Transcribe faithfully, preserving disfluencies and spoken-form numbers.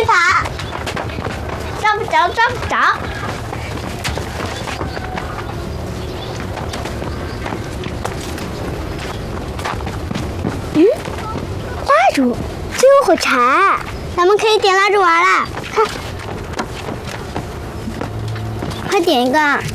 跑，抓不着，抓不着。嗯，蜡烛，这有火柴，咱们可以点蜡烛玩了。看，快点一个。